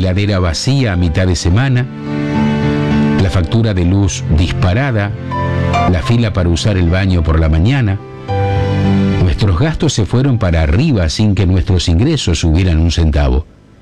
heladera vacía a mitad de semana, la factura de luz disparada, la fila para usar el baño por la mañana. Nuestros gastos se fueron para arriba sin que nuestros ingresos subieran un centavo.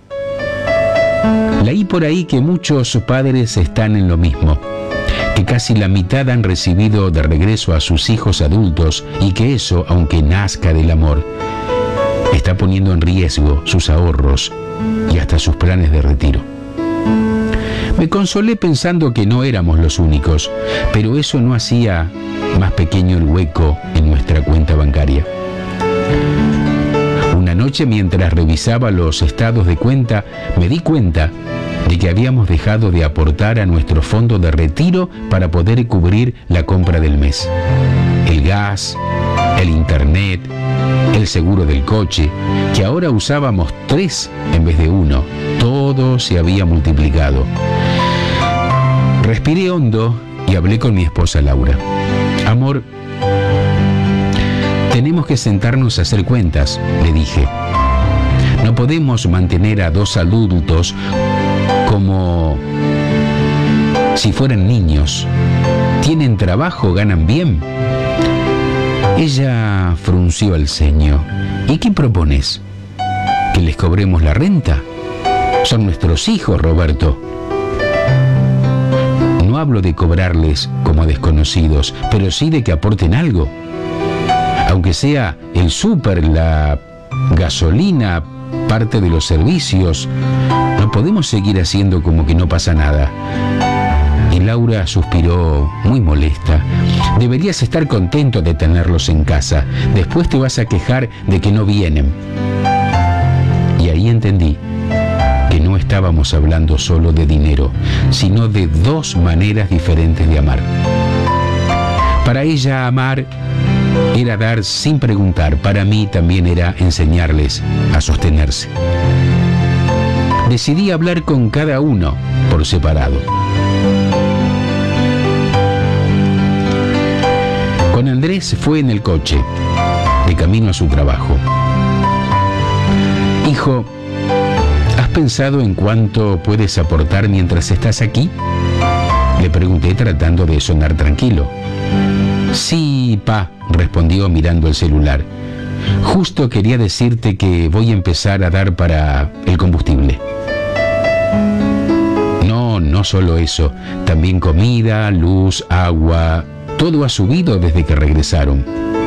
Leí por ahí que muchos padres están en lo mismo, que casi la mitad han recibido de regreso a sus hijos adultos y que eso, aunque nazca del amor, está poniendo en riesgo sus ahorros y hasta sus planes de retiro. Me consolé pensando que no éramos los únicos, pero eso no hacía más pequeño el hueco en nuestra cuenta bancaria. Una noche, mientras revisaba los estados de cuenta, me di cuenta de que habíamos dejado de aportar a nuestro fondo de retiro para poder cubrir la compra del mes. El gas, el internet, el seguro del coche, que ahora usábamos 3 en vez de 1. Todo se había multiplicado. Respiré hondo y hablé con mi esposa Laura. Amor, tenemos que sentarnos a hacer cuentas, le dije. No podemos mantener a 2 adultos como si fueran niños. ¿Tienen trabajo? ¿Ganan bien? Ella frunció el ceño. ¿Y qué propones? ¿Que les cobremos la renta? Son nuestros hijos, Roberto. No hablo de cobrarles como a desconocidos, pero sí de que aporten algo. Aunque sea el súper, la gasolina, parte de los servicios, no podemos seguir haciendo como que no pasa nada. Y Laura suspiró muy molesta. Deberías estar contento de tenerlos en casa. Después te vas a quejar de que no vienen. Y ahí entendí que no estábamos hablando solo de dinero, sino de 2 maneras diferentes de amar. Para ella amar era dar sin preguntar. Para mí también era enseñarles a sostenerse. Decidí hablar con cada uno por separado. Con Andrés fue en el coche, de camino a su trabajo. Hijo, ¿has pensado en cuánto puedes aportar mientras estás aquí? Le pregunté tratando de sonar tranquilo. Sí, pa, respondió mirando el celular. Justo quería decirte que voy a empezar a dar para el combustible. No solo eso, también comida, luz, agua, todo ha subido desde que regresaron.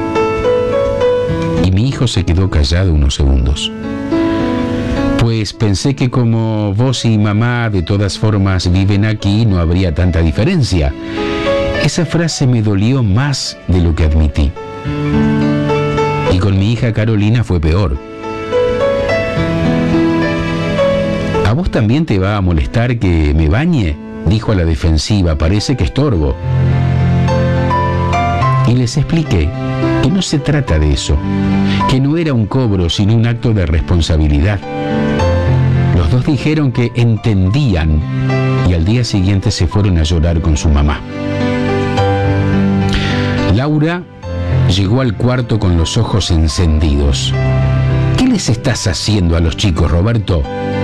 Y mi hijo se quedó callado unos segundos. Pues pensé que como vos y mamá de todas formas viven aquí, no habría tanta diferencia. Esa frase me dolió más de lo que admití. Y con mi hija Carolina fue peor. ¿A vos también te va a molestar que me bañe? Dijo a la defensiva, parece que estorbo. Y les expliqué que no se trata de eso, que no era un cobro, sino un acto de responsabilidad. Los dos dijeron que entendían y al día siguiente se fueron a llorar con su mamá. Laura llegó al cuarto con los ojos encendidos. ¿Qué les estás haciendo a los chicos, Roberto?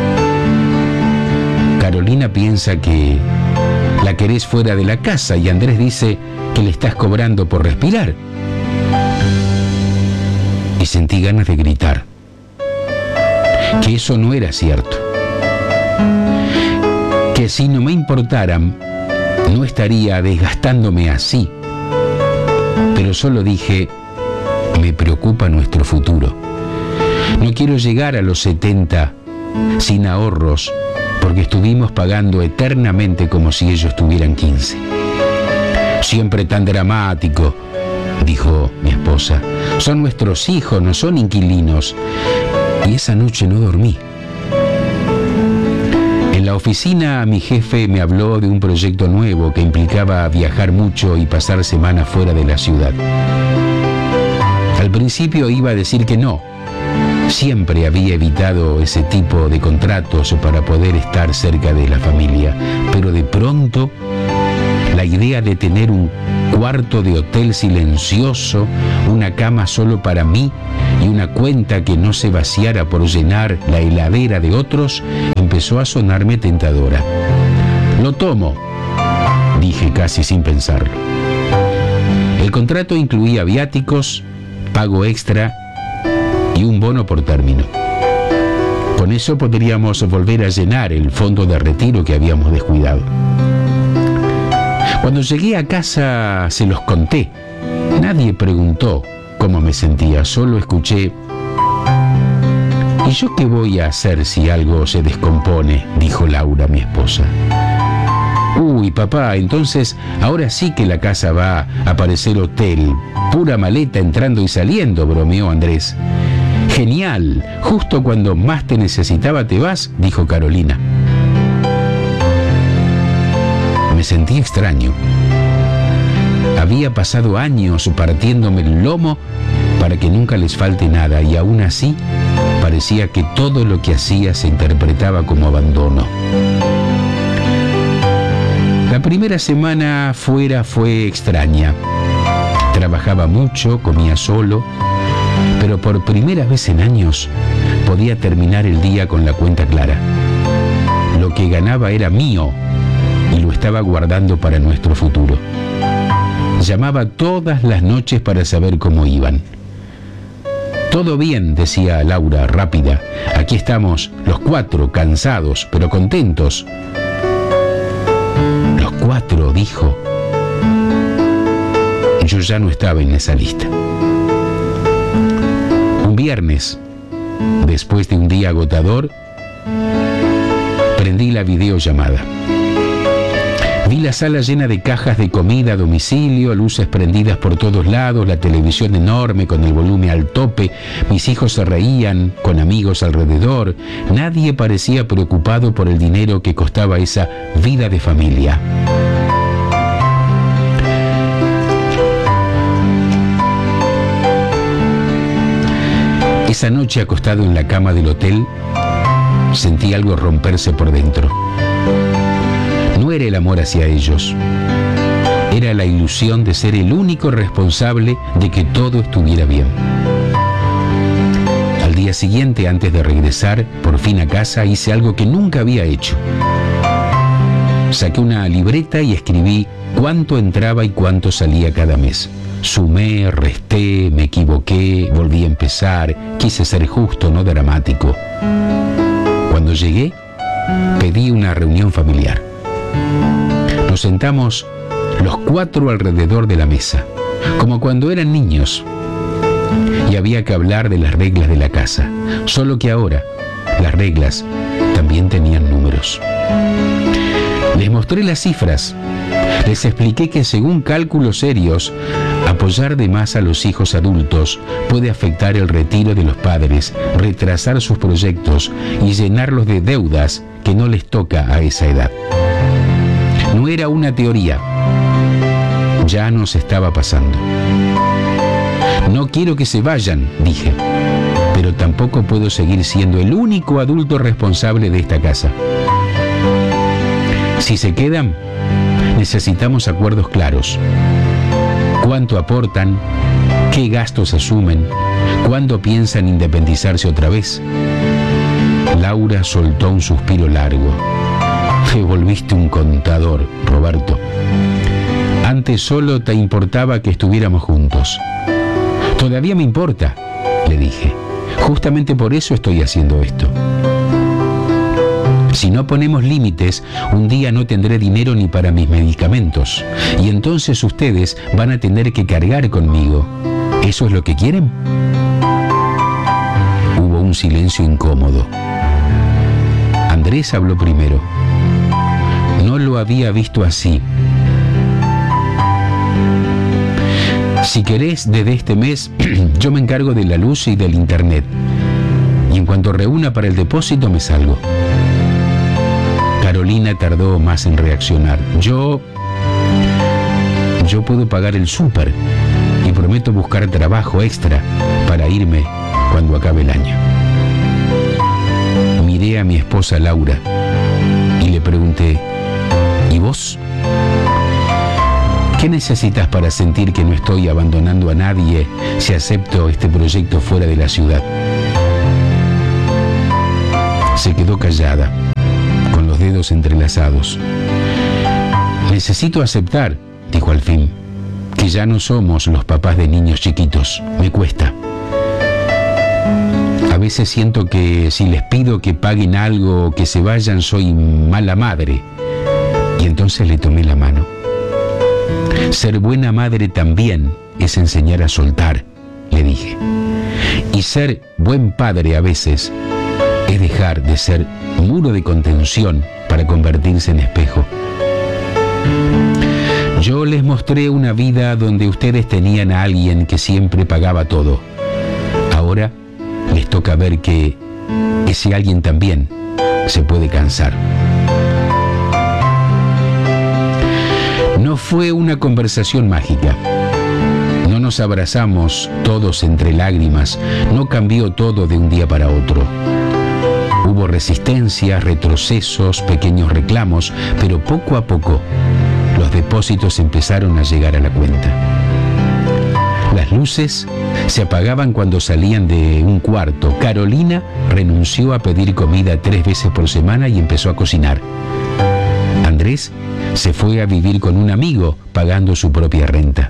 Carolina piensa que la querés fuera de la casa y Andrés dice que le estás cobrando por respirar. Y sentí ganas de gritar. Que eso no era cierto. Que si no me importaran, no estaría desgastándome así. Pero solo dije, me preocupa nuestro futuro. No quiero llegar a los 70 sin ahorros, porque estuvimos pagando eternamente como si ellos tuvieran 15. Siempre tan dramático, dijo mi esposa. Son nuestros hijos, no son inquilinos. Y esa noche no dormí. En la oficina mi jefe me habló de un proyecto nuevo que implicaba viajar mucho y pasar semanas fuera de la ciudad. Al principio iba a decir que no. Siempre había evitado ese tipo de contratos para poder estar cerca de la familia, pero de pronto la idea de tener un cuarto de hotel silencioso, una cama solo para mí y una cuenta que no se vaciara por llenar la heladera de otros empezó a sonarme tentadora. «Lo tomo», dije casi sin pensarlo. El contrato incluía viáticos, pago extra y un bono por término. Con eso podríamos volver a llenar el fondo de retiro que habíamos descuidado. Cuando llegué a casa se los conté. Nadie preguntó cómo me sentía, solo escuché: «¿Y yo qué voy a hacer si algo se descompone?», dijo Laura, mi esposa. «Uy, papá, entonces ahora sí que la casa va a parecer hotel, pura maleta entrando y saliendo», bromeó Andrés. «Genial, justo cuando más te necesitaba te vas», dijo Carolina. Me sentí extraño. Había pasado años partiéndome el lomo para que nunca les falte nada, y aún así parecía que todo lo que hacía se interpretaba como abandono. La primera semana fuera fue extraña. Trabajaba mucho, comía solo, pero por primera vez en años podía terminar el día con la cuenta clara. Lo que ganaba era mío y lo estaba guardando para nuestro futuro. Llamaba todas las noches para saber cómo iban. «Todo bien», decía Laura, rápida. «Aquí estamos los 4, cansados, pero contentos». «Los 4», dijo. Yo ya no estaba en esa lista. Un viernes, después de un día agotador, prendí la videollamada. Vi la sala llena de cajas de comida a domicilio, luces prendidas por todos lados, la televisión enorme con el volumen al tope. Mis hijos se reían, con amigos alrededor. Nadie parecía preocupado por el dinero que costaba esa vida de familia. Esa noche, acostado en la cama del hotel, sentí algo romperse por dentro. No era el amor hacia ellos, era la ilusión de ser el único responsable de que todo estuviera bien. Al día siguiente, antes de regresar por fin a casa, hice algo que nunca había hecho. Saqué una libreta y escribí cuánto entraba y cuánto salía cada mes. Sumé, resté, me equivoqué, volví a empezar, quise ser justo, no dramático. Cuando llegué, pedí una reunión familiar. Nos sentamos los 4 alrededor de la mesa, como cuando eran niños, y había que hablar de las reglas de la casa, solo que ahora las reglas también tenían números. Les mostré las cifras, les expliqué que según cálculos serios, apoyar de más a los hijos adultos puede afectar el retiro de los padres, retrasar sus proyectos y llenarlos de deudas que no les toca a esa edad. No era una teoría, ya nos estaba pasando. No quiero que se vayan, dije, pero tampoco puedo seguir siendo el único adulto responsable de esta casa. Si se quedan, necesitamos acuerdos claros. ¿Cuánto aportan? ¿Qué gastos asumen? ¿Cuándo piensan independizarse otra vez? Laura soltó un suspiro largo. Te volviste un contador, Roberto. Antes solo te importaba que estuviéramos juntos. Todavía me importa, le dije. Justamente por eso estoy haciendo esto. Si no ponemos límites, un día no tendré dinero ni para mis medicamentos. Y entonces ustedes van a tener que cargar conmigo. ¿Eso es lo que quieren? Hubo un silencio incómodo. Andrés habló primero. No lo había visto así. Si querés, desde este mes, yo me encargo de la luz y del internet. Y en cuanto reúna para el depósito, me salgo. Carolina tardó más en reaccionar. Yo puedo pagar el súper y prometo buscar trabajo extra para irme cuando acabe el año. Miré a mi esposa Laura y le pregunté, ¿y vos? ¿Qué necesitas para sentir que no estoy abandonando a nadie si acepto este proyecto fuera de la ciudad? Se quedó callada. dedos entrelazados. Necesito aceptar, dijo al fin, que ya no somos los papás de niños chiquitos. Me cuesta. A veces siento que si les pido que paguen algo o que se vayan, soy mala madre. Y entonces le tomé la mano. Ser buena madre también es enseñar a soltar, le dije. Y ser buen padre a veces es dejar de ser muro de contención para convertirse en espejo. Yo les mostré una vida donde ustedes tenían a alguien que siempre pagaba todo. Ahora les toca ver que ese alguien también se puede cansar. No fue una conversación mágica. No nos abrazamos todos entre lágrimas. No cambió todo de un día para otro. Hubo resistencias, retrocesos, pequeños reclamos, pero poco a poco los depósitos empezaron a llegar a la cuenta. Las luces se apagaban cuando salían de un cuarto. Carolina renunció a pedir comida 3 veces por semana y empezó a cocinar. Andrés se fue a vivir con un amigo, pagando su propia renta.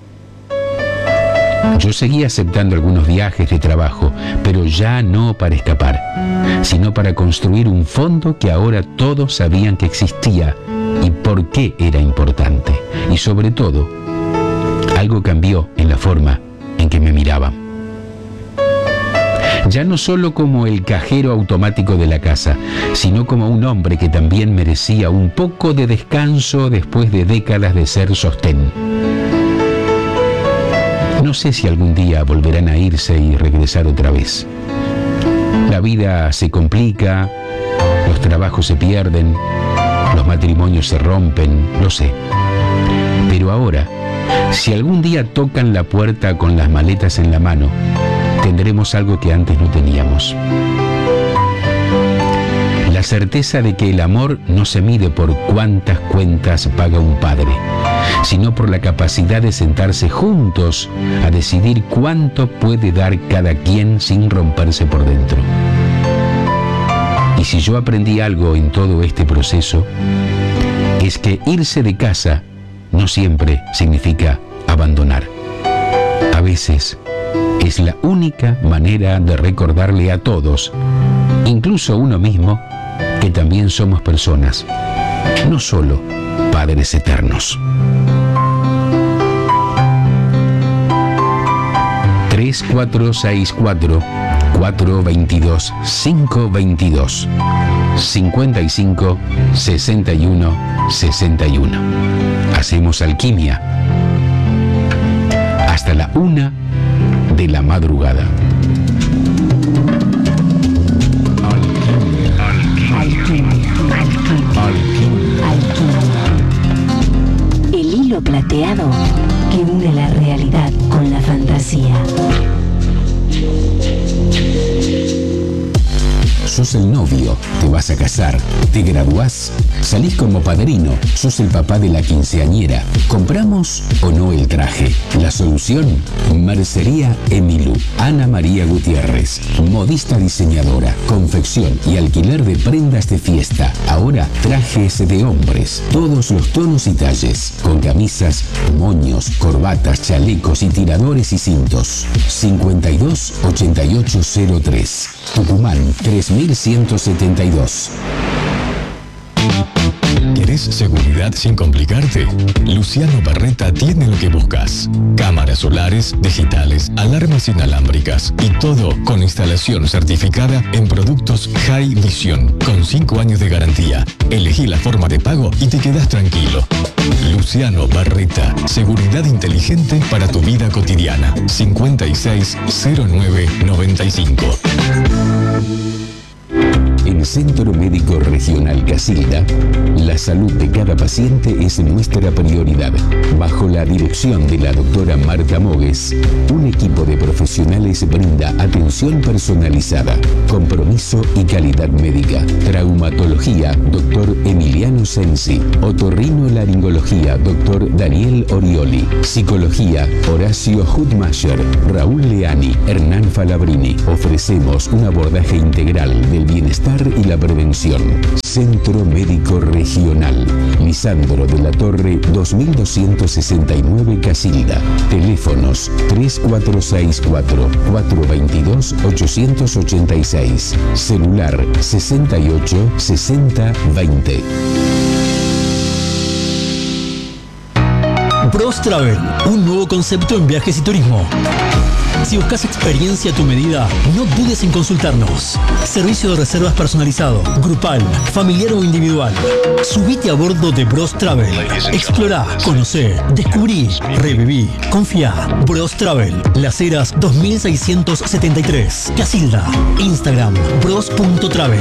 Yo seguía aceptando algunos viajes de trabajo, pero ya no para escapar, sino para construir un fondo que ahora todos sabían que existía y por qué era importante. Y sobre todo, algo cambió en la forma en que me miraban. Ya no solo como el cajero automático de la casa, sino como un hombre que también merecía un poco de descanso después de décadas de ser sostén. No sé si algún día volverán a irse y regresar otra vez. La vida se complica, los trabajos se pierden, los matrimonios se rompen, lo sé. Pero ahora, si algún día tocan la puerta con las maletas en la mano, tendremos algo que antes no teníamos. La certeza de que el amor no se mide por cuántas cuentas paga un padre, sino por la capacidad de sentarse juntos a decidir cuánto puede dar cada quien sin romperse por dentro. Y si yo aprendí algo en todo este proceso, es que irse de casa no siempre significa abandonar. A veces es la única manera de recordarle a todos, incluso a uno mismo, que también somos personas, no solo padres eternos. 3464-422-522 55 61 61. Hacemos alquimia hasta la 1 de la madrugada. El hilo plateado que une la realidad con la fantasía. Sos el novio, te vas a casar, te graduás, salís como padrino, sos el papá de la quinceañera. ¿Compramos o no el traje? La solución, Mercería Emilú. Ana María Gutiérrez, modista diseñadora, confección y alquiler de prendas de fiesta. Ahora trajes de hombres, todos los tonos y talles, con camisas, moños, corbatas, chalecos y tiradores y cintos. 52 8803. Tucumán 3172. ¿Querés seguridad sin complicarte? Luciano Barreta tiene lo que buscas. Cámaras solares, digitales, alarmas inalámbricas y todo con instalación certificada en productos High Vision con 5 años de garantía. Elegí la forma de pago y te quedás tranquilo. Luciano Barreta, seguridad inteligente para tu vida cotidiana. 560995. En Centro Médico Regional Casilda, la salud de cada paciente es nuestra prioridad. Bajo la dirección de la doctora Marta Mogues, un equipo de profesionales brinda atención personalizada, compromiso y calidad médica, traumatología Oftalmología, Dr. Emiliano Sensi. Otorrinolaringología, Dr. Daniel Orioli. Psicología, Horacio Hutmacher, Raúl Leani, Hernán Falabrini. Ofrecemos un abordaje integral del bienestar y la prevención. Centro Médico Regional. Lisandro de la Torre, 2269 Casilda. Teléfonos 3464-422-886. Celular 68 60 20. Bros Travel, un nuevo concepto en viajes y turismo. Si buscas experiencia a tu medida, no dudes en consultarnos. Servicio de reservas personalizado, grupal, familiar o individual. Subite a bordo de Bros Travel. Explorá, conocé, descubrí, reviví, confía. Bros Travel, Las Heras 2673, Casilda. Instagram, bros.travel.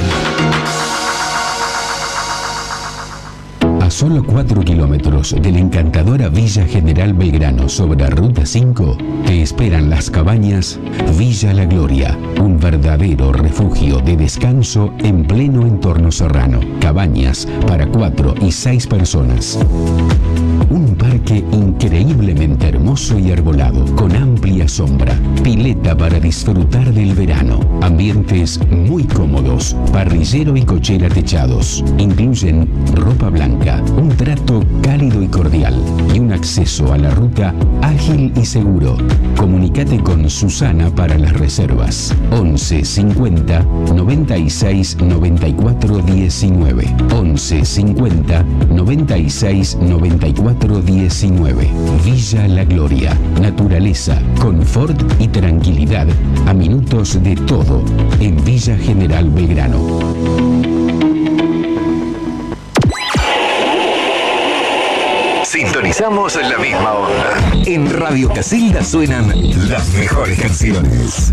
A solo 4 kilómetros de la encantadora Villa General Belgrano sobre la Ruta 5, te esperan las cabañas Villa La Gloria, un verdadero refugio de descanso en pleno entorno serrano. Cabañas para 4 y 6 personas. Un parque increíblemente hermoso y arbolado, con amplia sombra, pileta para disfrutar del verano, ambientes muy cómodos, parrillero y cochera techados. Incluyen ropa blanca, un trato cálido y cordial y un acceso a la ruta ágil y seguro. Comunícate con Susana para las reservas. 11 50 96 94 19. 11 50 96 94 19. Villa La Gloria. Naturaleza, confort y tranquilidad a minutos de todo en Villa General Belgrano. Sintonizamos la misma onda. En Radio Casilda suenan las mejores canciones.